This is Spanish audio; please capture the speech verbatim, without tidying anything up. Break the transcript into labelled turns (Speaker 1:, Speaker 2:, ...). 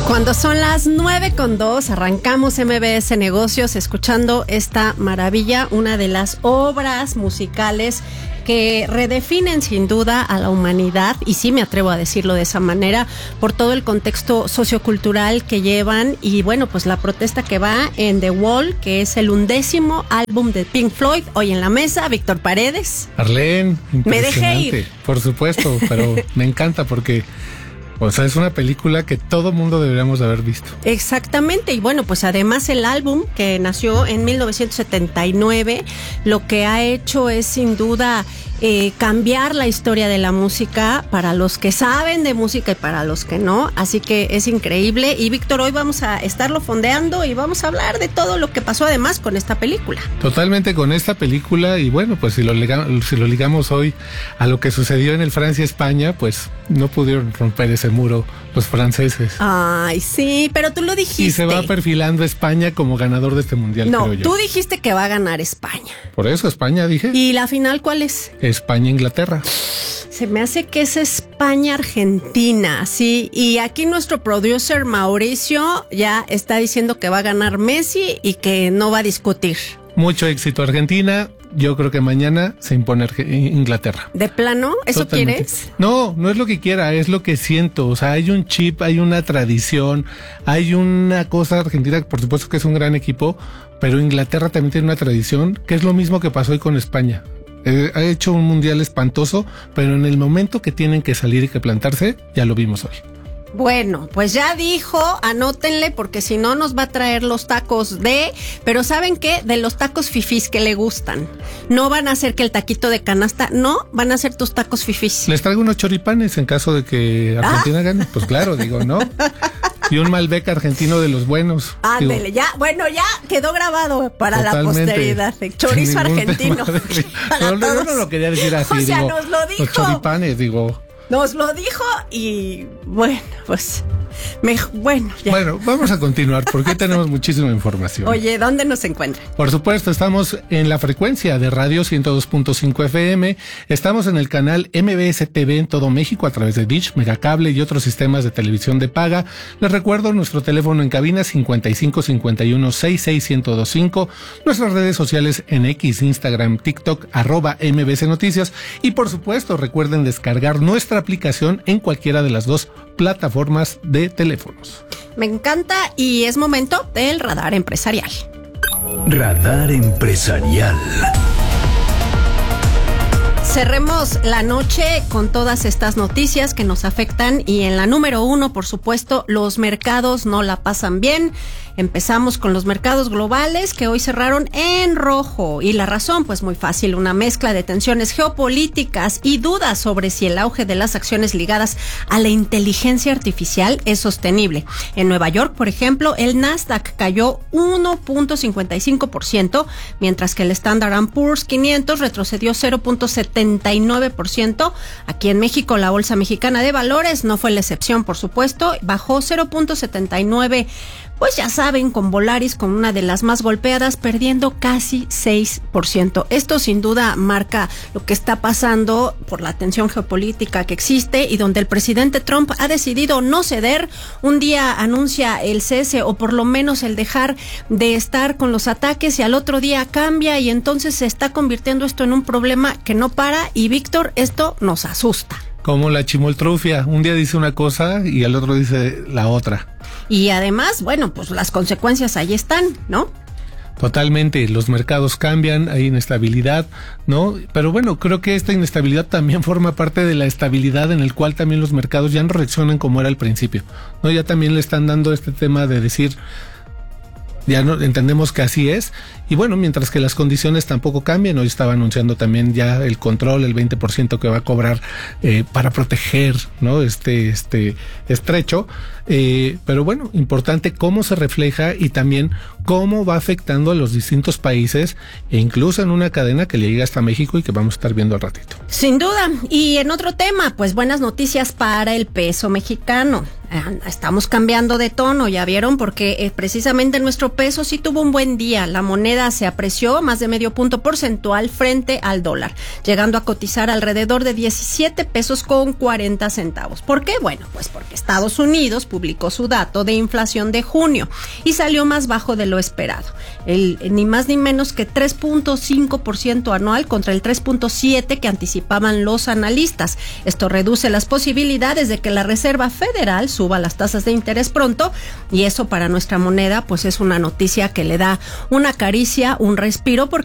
Speaker 1: Cuando son las nueve con dos, arrancamos M B S Negocios escuchando esta maravilla, una de las obras musicales que redefinen sin duda a la humanidad, y sí me atrevo a decirlo de esa manera, por todo el contexto sociocultural que llevan, y bueno, pues la protesta que va en The Wall, que es el undécimo álbum de Pink Floyd. Hoy en la mesa, Víctor Paredes.
Speaker 2: Arlene,
Speaker 1: me dejé ir.
Speaker 2: Por supuesto, pero me encanta porque... O sea, es una película que todo mundo deberíamos haber visto.
Speaker 1: Exactamente, y bueno, pues además el álbum que nació en mil novecientos setenta y nueve, lo que ha hecho es sin duda eh, cambiar la historia de la música para los que saben de música y para los que no, así que es increíble. Y Víctor, hoy vamos a estarlo fondeando y vamos a hablar de todo lo que pasó además con esta película.
Speaker 2: Totalmente con esta película, y bueno, pues si lo, ligamos, si lo ligamos hoy a lo que sucedió en el Francia-España, pues no pudieron romper ese muro los franceses.
Speaker 1: Ay, sí, pero tú lo dijiste.
Speaker 2: Y se va perfilando España como ganador de este mundial,
Speaker 1: no,
Speaker 2: creo yo.
Speaker 1: Tú dijiste que va a ganar España.
Speaker 2: Por eso, España, dije.
Speaker 1: ¿Y la final cuál es?
Speaker 2: España-Inglaterra.
Speaker 1: Se me hace que es España-Argentina, sí. Y aquí nuestro producer Mauricio ya está diciendo que va a ganar Messi y que no va a discutir.
Speaker 2: Mucho éxito, Argentina. Yo creo que mañana se impone Inglaterra.
Speaker 1: ¿De plano? ¿Eso Totalmente. quieres?
Speaker 2: No, no es lo que quiera, es lo que siento. O sea, hay un chip, hay una tradición, hay una cosa argentina, por supuesto que es un gran equipo, pero Inglaterra también tiene una tradición, que es lo mismo que pasó hoy con España. Eh, ha hecho un mundial espantoso, pero en el momento que tienen que salir y que plantarse, ya lo vimos hoy.
Speaker 1: Bueno, pues ya dijo, anótenle, porque si no nos va a traer los tacos de... Pero ¿saben qué? De los tacos fifís que le gustan. No van a ser que el taquito de canasta, no, van a ser tus tacos fifís.
Speaker 2: Les traigo unos choripanes en caso de que Argentina ¿Ah? gane. Pues claro, digo, ¿no? Y un Malbec argentino de los buenos.
Speaker 1: Ándele, ya, bueno, ya quedó grabado para Totalmente. la posteridad. Chorizo argentino.
Speaker 2: No, no, no, no lo quería decir así.
Speaker 1: O sea,
Speaker 2: digo,
Speaker 1: nos lo dijo.
Speaker 2: Los choripanes, digo...
Speaker 1: Nos lo dijo y bueno, pues me, bueno, ya.
Speaker 2: Bueno, vamos a continuar porque tenemos muchísima información.
Speaker 1: Oye, ¿dónde nos encuentran?
Speaker 2: Por supuesto, estamos en la frecuencia de radio ciento dos punto cinco F M, estamos en el canal M B S T V en todo México a través de Dish, Megacable y otros sistemas de televisión de paga. Les recuerdo nuestro teléfono en cabina cincuenta y cinco cincuenta y uno sesenta y seis ciento veinticinco, nuestras redes sociales en X, Instagram, TikTok, arroba M B S Noticias, y por supuesto recuerden descargar nuestra aplicación en cualquiera de las dos plataformas de teléfonos.
Speaker 1: Me encanta, y es momento del radar empresarial.
Speaker 3: Radar empresarial.
Speaker 1: Cerremos la noche con todas estas noticias que nos afectan, y en la número uno, por supuesto, los mercados no la pasan bien. Empezamos con los mercados globales, que hoy cerraron en rojo, y la razón, pues muy fácil, una mezcla de tensiones geopolíticas y dudas sobre si el auge de las acciones ligadas a la inteligencia artificial es sostenible. En Nueva York, por ejemplo, el Nasdaq cayó uno punto cincuenta y cinco por ciento, mientras que el Standard and Poor's quinientos retrocedió cero punto setenta y nueve por ciento. Aquí en México, la Bolsa Mexicana de Valores no fue la excepción, por supuesto, bajó cero punto setenta y nueve por ciento. Pues ya saben, con Volaris, con una de las más golpeadas, perdiendo casi seis por ciento. Esto sin duda marca lo que está pasando por la tensión geopolítica que existe y donde el presidente Trump ha decidido no ceder. Un día anuncia el cese o por lo menos el dejar de estar con los ataques, y al otro día cambia, y entonces se está convirtiendo esto en un problema que no para. Y Víctor, esto nos asusta.
Speaker 2: Como la chimoltrufia, un día dice una cosa y al otro dice la otra.
Speaker 1: Y además, bueno, pues las consecuencias ahí están, ¿no?
Speaker 2: Totalmente, los mercados cambian, hay inestabilidad, ¿no? Pero bueno, creo que esta inestabilidad también forma parte de la estabilidad en el cual también los mercados ya no reaccionan como era al principio, ¿no? Ya también le están dando este tema de decir... Ya no entendemos que así es, y bueno, mientras que las condiciones tampoco cambian. Hoy estaba anunciando también ya el control, el veinte por ciento que va a cobrar eh, para proteger, ¿no? Este, este estrecho, eh, pero bueno, importante cómo se refleja y también cómo va afectando a los distintos países, e incluso en una cadena que le llega hasta México y que vamos a estar viendo al ratito.
Speaker 1: Sin duda. Y en otro tema, pues buenas noticias para el peso mexicano. Estamos cambiando de tono, ya vieron, porque eh, precisamente nuestro peso sí tuvo un buen día. La moneda se apreció más de medio punto porcentual frente al dólar, llegando a cotizar alrededor de diecisiete pesos con cuarenta centavos. ¿Por qué? Bueno, pues porque Estados Unidos publicó su dato de inflación de junio y salió más bajo de lo esperado. El, ni más ni menos que tres punto cinco por ciento anual contra el tres punto siete por ciento que anticipaban los analistas. Esto reduce las posibilidades de que la Reserva Federal suba las tasas de interés pronto, y eso para nuestra moneda pues es una noticia que le da una caricia, un respiro, porque